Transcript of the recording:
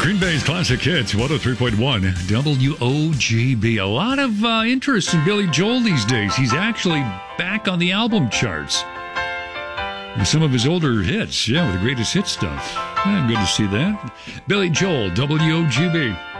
Green Bay's Classic Hits, 103.1 WOGB. A lot of interest in Billy Joel these days. He's actually back on the album charts with some of his older hits. Yeah, with the greatest hit stuff. Yeah, good to see that. Billy Joel, WOGB.